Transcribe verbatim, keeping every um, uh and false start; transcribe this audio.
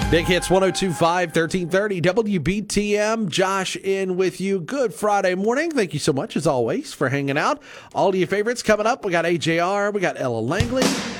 Big Hits one oh two point five, thirteen thirty W B T M. Josh in with you. Good Friday morning. Thank you so much, as always, for hanging out. All of your favorites coming up. We got A J R. We got Ella Langley.